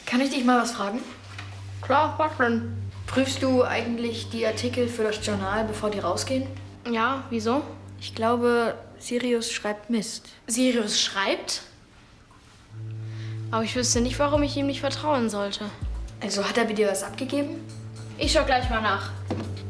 Kann ich dich mal was fragen? Klar, was denn? Prüfst du eigentlich die Artikel für das Journal, bevor die rausgehen? Ja, wieso? Ich glaube, Sirius schreibt Mist. Sirius schreibt? Aber ich wüsste nicht, warum ich ihm nicht vertrauen sollte. Also hat er bei dir was abgegeben? Ich schau gleich mal nach.